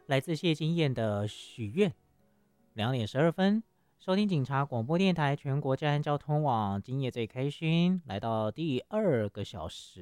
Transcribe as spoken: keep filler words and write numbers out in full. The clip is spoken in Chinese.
来自谢金燕的许愿。两点十二分，收听警察广播电台全国治安交通网，今夜最开心，来到第二个小时。